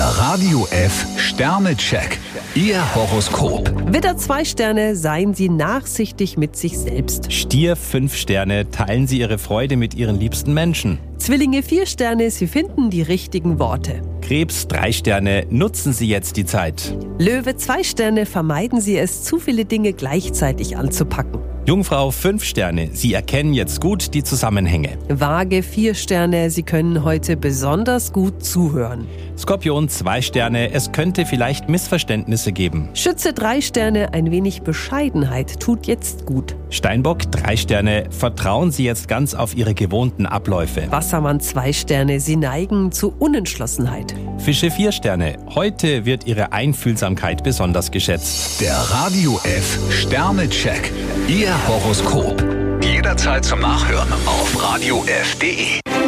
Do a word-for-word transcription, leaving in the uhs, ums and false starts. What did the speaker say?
Radio F Sternecheck. Ihr Horoskop. Widder zwei Sterne, seien Sie nachsichtig mit sich selbst. Stier fünf Sterne, teilen Sie Ihre Freude mit Ihren liebsten Menschen. Zwillinge vier Sterne, Sie finden die richtigen Worte. Krebs drei Sterne, nutzen Sie jetzt die Zeit. Löwe zwei Sterne, vermeiden Sie es, zu viele Dinge gleichzeitig anzupacken. Jungfrau fünf Sterne, Sie erkennen jetzt gut die Zusammenhänge. Waage vier Sterne, Sie können heute besonders gut zuhören. Skorpion zwei Sterne, es könnte vielleicht Missverständnisse geben. Schütze drei Sterne, ein wenig Bescheidenheit tut jetzt gut. Steinbock drei Sterne, vertrauen Sie jetzt ganz auf Ihre gewohnten Abläufe. Wassermann zwei Sterne, Sie neigen zu Unentschlossenheit. Fische vier Sterne, heute wird Ihre Einfühlsamkeit besonders geschätzt. Der Radio F Sternecheck. Ihr Horoskop. Jederzeit zum Nachhören auf radio f punkt de.